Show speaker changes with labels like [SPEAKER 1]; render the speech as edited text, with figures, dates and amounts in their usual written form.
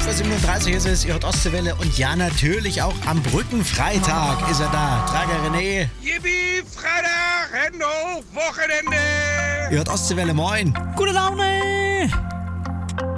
[SPEAKER 1] 5:37 ist es, ihr hört Ostseewelle und ja, natürlich auch am Brückenfreitag ist er da. Trager René.
[SPEAKER 2] Yippie, Freitag, Hände hoch, Wochenende.
[SPEAKER 1] Ihr hört Ostseewelle, moin.
[SPEAKER 3] Gute Laune!